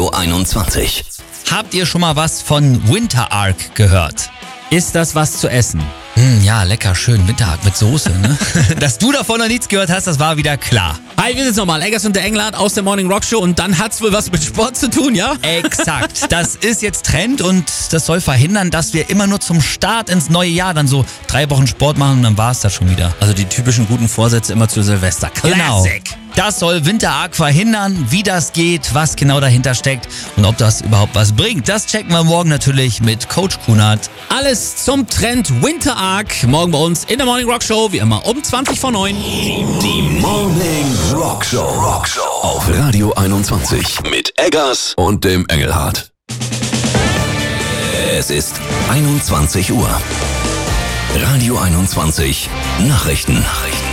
Radio 21. Habt ihr schon mal was von Winter Ark gehört? Ist das was zu essen? Ja, lecker, schön, Winter Ark mit Soße, ne? Dass du davon noch nichts gehört hast, das war wieder klar. Hi, wir sind's nochmal, Eggers und der Englert aus der Morning Rock Show und dann hat's wohl was mit Sport zu tun, ja? Exakt, das ist jetzt Trend und das soll verhindern, dass wir immer nur zum Start ins neue Jahr dann so 3 Wochen Sport machen und dann war's das schon wieder. Also die typischen guten Vorsätze immer zu Silvester. Classic. Genau. Das soll Winter Ark verhindern, wie das geht, was genau dahinter steckt und ob das überhaupt was bringt. Das checken wir morgen natürlich mit Coach Kunert. Alles zum Trend Winter Ark. Morgen bei uns in der Morning Rock Show, wie immer um 20:09. Die Morning Rock Show. Auf Radio 21 mit Eggers und dem Engelhardt. Es ist 21 Uhr. Radio 21 Nachrichten.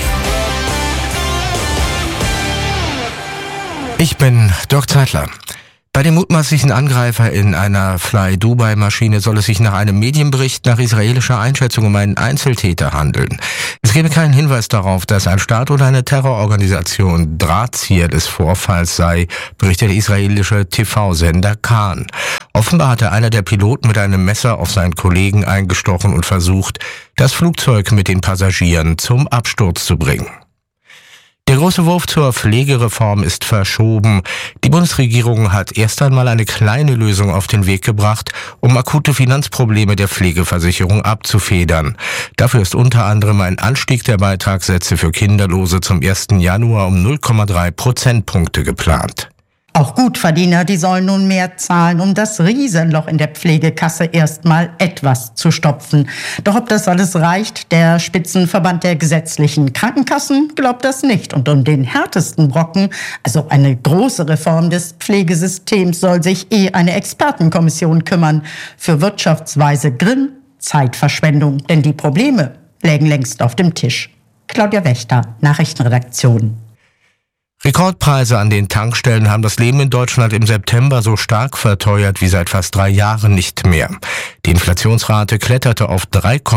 Ich bin Dirk Zeitler. Bei dem mutmaßlichen Angreifer in einer Fly-Dubai-Maschine soll es sich nach einem Medienbericht nach israelischer Einschätzung um einen Einzeltäter handeln. Es gebe keinen Hinweis darauf, dass ein Staat oder eine Terrororganisation Drahtzieher des Vorfalls sei, berichtet der israelische TV-Sender Kan. Offenbar hatte einer der Piloten mit einem Messer auf seinen Kollegen eingestochen und versucht, das Flugzeug mit den Passagieren zum Absturz zu bringen. Der große Wurf zur Pflegereform ist verschoben. Die Bundesregierung hat erst einmal eine kleine Lösung auf den Weg gebracht, um akute Finanzprobleme der Pflegeversicherung abzufedern. Dafür ist unter anderem ein Anstieg der Beitragssätze für Kinderlose zum 1. Januar um 0,3 Prozentpunkte geplant. Auch Gutverdiener, die sollen nun mehr zahlen, um das Riesenloch in der Pflegekasse erstmal etwas zu stopfen. Doch ob das alles reicht, der Spitzenverband der gesetzlichen Krankenkassen glaubt das nicht. Und um den härtesten Brocken, also eine große Reform des Pflegesystems, soll sich eine Expertenkommission kümmern. Für Wirtschaftsweise Grimm, Zeitverschwendung, denn die Probleme lägen längst auf dem Tisch. Claudia Wächter, Nachrichtenredaktion. Rekordpreise an den Tankstellen haben das Leben in Deutschland im September so stark verteuert wie seit fast 3 Jahren nicht mehr. Die Inflationsrate kletterte auf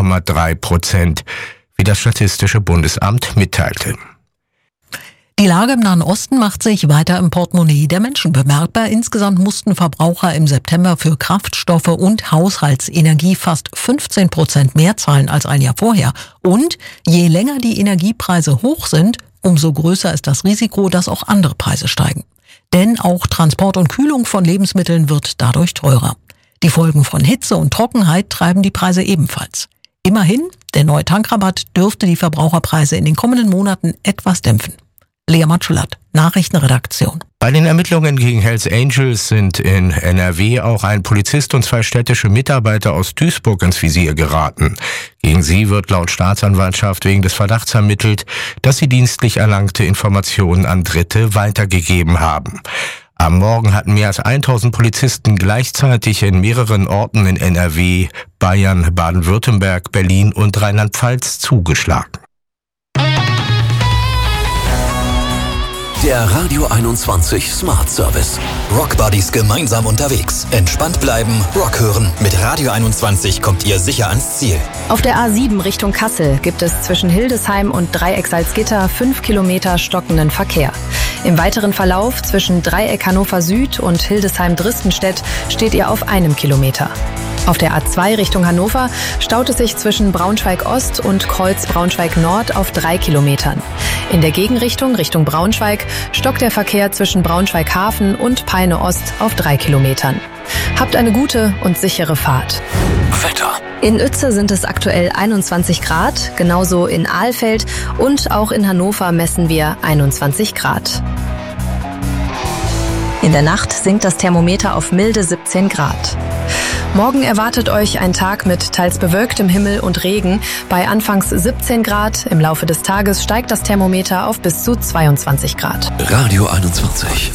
3,3%, wie das Statistische Bundesamt mitteilte. Die Lage im Nahen Osten macht sich weiter im Portemonnaie der Menschen bemerkbar. Insgesamt mussten Verbraucher im September für Kraftstoffe und Haushaltsenergie fast 15% mehr zahlen als ein Jahr vorher. Und je länger die Energiepreise hoch sind, umso größer ist das Risiko, dass auch andere Preise steigen. Denn auch Transport und Kühlung von Lebensmitteln wird dadurch teurer. Die Folgen von Hitze und Trockenheit treiben die Preise ebenfalls. Immerhin, der neue Tankrabatt dürfte die Verbraucherpreise in den kommenden Monaten etwas dämpfen. Lea Matschulat, Nachrichtenredaktion. Bei den Ermittlungen gegen Hells Angels sind in NRW auch ein Polizist und 2 städtische Mitarbeiter aus Duisburg ins Visier geraten. Gegen sie wird laut Staatsanwaltschaft wegen des Verdachts ermittelt, dass sie dienstlich erlangte Informationen an Dritte weitergegeben haben. Am Morgen hatten mehr als 1000 Polizisten gleichzeitig in mehreren Orten in NRW, Bayern, Baden-Württemberg, Berlin und Rheinland-Pfalz zugeschlagen. Der Radio 21 Smart Service. Rock Buddies gemeinsam unterwegs. Entspannt bleiben, Rock hören. Mit Radio 21 kommt ihr sicher ans Ziel. Auf der A7 Richtung Kassel gibt es zwischen Hildesheim und Dreieck Salzgitter 5 Kilometer stockenden Verkehr. Im weiteren Verlauf zwischen Dreieck Hannover Süd und Hildesheim-Dristenstedt steht ihr auf 1 Kilometer. Auf der A2 Richtung Hannover staut es sich zwischen Braunschweig-Ost und Kreuz Braunschweig-Nord auf 3 Kilometern. In der Gegenrichtung Richtung Braunschweig stockt der Verkehr zwischen Braunschweig-Hafen und Peine-Ost auf 3 Kilometern. Habt eine gute und sichere Fahrt. Wetter. In Uetze sind es aktuell 21 Grad, genauso in Alfeld und auch in Hannover messen wir 21 Grad. In der Nacht sinkt das Thermometer auf milde 17 Grad. Morgen erwartet euch ein Tag mit teils bewölktem Himmel und Regen. Bei anfangs 17 Grad. Im Laufe des Tages steigt das Thermometer auf bis zu 22 Grad. Radio 21.